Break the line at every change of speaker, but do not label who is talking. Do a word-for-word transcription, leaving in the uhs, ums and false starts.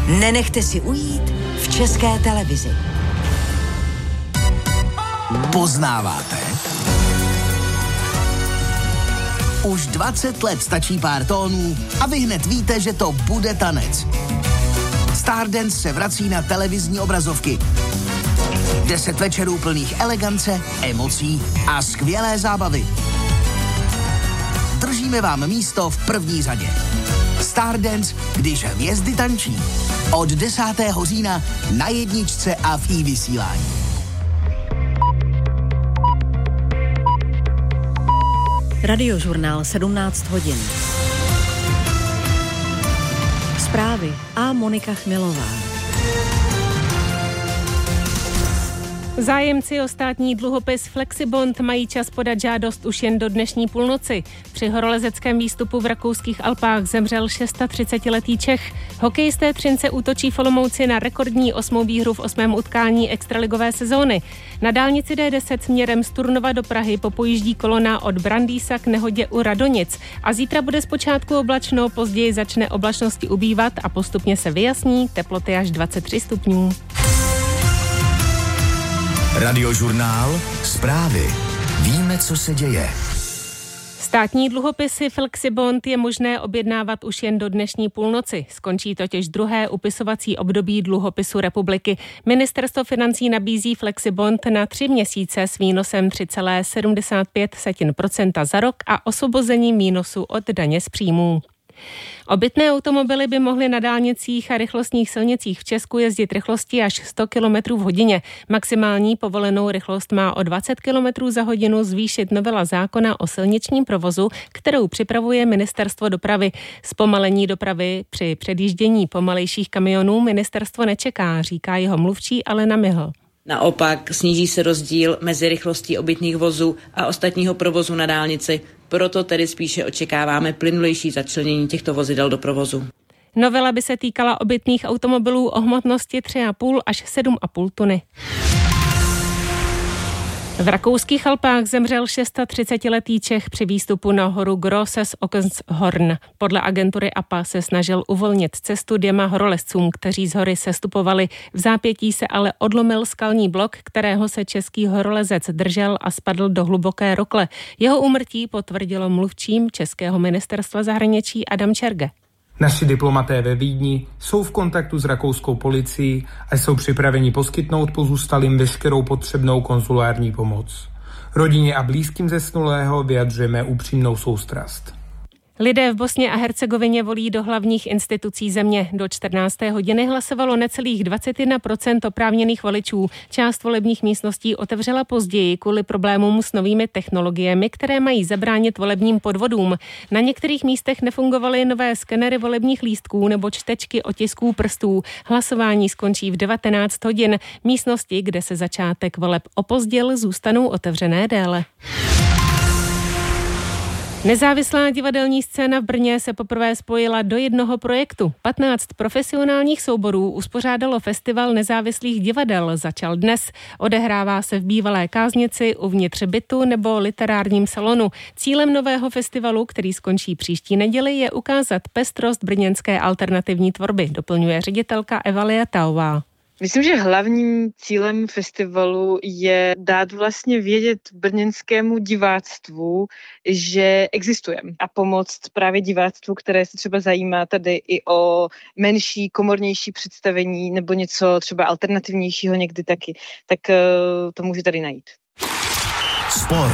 Nenechte si ujít v České televizi.
Poznáváte? Už dvacet let stačí pár tónů a vy hned víte, že to bude tanec. Stardance se vrací na televizní obrazovky. Deset večerů plných elegance, emocí a skvělé zábavy. Držíme vám místo v první řadě. Stardance, když hvězdy tančí. Od desátého října na jedničce a v iVysílání.
Radiožurnál sedmnáct hodin. Zprávy a Monika Chmilová.
Zájemci o státní dluhopis Flexibond mají čas podat žádost už jen do dnešní půlnoci. Při horolezeckém výstupu v rakouských Alpách zemřel třicetišestiletý Čech. Hokejisté Třince útočí v Olomouci na rekordní osmou výhru v osmém utkání extraligové sezóny. Na dálnici D deset směrem z Turnova do Prahy popojíždí kolona od Brandýsa k nehodě u Radonic. A zítra bude zpočátku oblačno, později začne oblačnosti ubývat a postupně se vyjasní, teploty až dvacet tři stupňů.
Radiožurnál, zprávy. Víme, co se děje.
Státní dluhopisy Flexibond je možné objednávat už jen do dnešní půlnoci. Skončí totiž druhé upisovací období dluhopisu republiky. Ministerstvo financí nabízí Flexibond na tři měsíce s výnosem tři celá sedmdesát pět procenta za rok a osvobozením výnosu od daně z příjmů. Obytné automobily by mohly na dálnicích a rychlostních silnicích v Česku jezdit rychlosti až sto kilometrů v hodině. Maximální povolenou rychlost má o dvacet kilometrů za hodinu zvýšit novela zákona o silničním provozu, kterou připravuje Ministerstvo dopravy. Zpomalení dopravy při předjíždění pomalejších kamionů ministerstvo nečeká, říká jeho mluvčí Alena Mihl.
Naopak sníží se rozdíl mezi rychlostí obytných vozů a ostatního provozu na dálnici. Proto tedy spíše očekáváme plynulejší začlenění těchto vozidel do provozu.
Novela by se týkala obytných automobilů o hmotnosti tři a půl až sedm a půl tuny. V rakouských Alpách zemřel třicetišestiletý Čech při výstupu na horu Grosses Ockenshorn. Podle agentury A P A se snažil uvolnit cestu dvěma horolezcům, kteří z hory sestupovali. V zápětí se ale odlomil skalní blok, kterého se český horolezec držel a spadl do hluboké rokle. Jeho úmrtí potvrdilo mluvčím Českého ministerstva zahraničí Adam Čerge.
Naši diplomaté ve Vídni jsou v kontaktu s rakouskou policií a jsou připraveni poskytnout pozůstalým veškerou potřebnou konzulární pomoc. Rodině a blízkým zesnulého vyjadřujeme upřímnou soustrast.
Lidé v Bosně a Hercegovině volí do hlavních institucí země. Do čtrnácté hodiny hlasovalo necelých dvacet jedna procent oprávněných voličů. Část volebních místností otevřela později kvůli problémům s novými technologiemi, které mají zabránit volebním podvodům. Na některých místech nefungovaly nové skenery volebních lístků nebo čtečky otisků prstů. Hlasování skončí v devatenáct hodin. Místnosti, kde se začátek voleb opozdil, zůstanou otevřené déle. Nezávislá divadelní scéna v Brně se poprvé spojila do jednoho projektu. patnáct profesionálních souborů uspořádalo festival nezávislých divadel. Začal dnes. Odehrává se v bývalé káznici, uvnitř bytu nebo literárním salonu. Cílem nového festivalu, který skončí příští neděli, je ukázat pestrost brněnské alternativní tvorby, doplňuje ředitelka Eva Liataová.
Myslím, že hlavním cílem festivalu je dát vlastně vědět brněnskému diváctvu, že existujeme a pomoct právě diváctvu, které se třeba zajímá tady i o menší, komornější představení nebo něco třeba alternativnějšího někdy taky, tak to může tady najít.
Sport.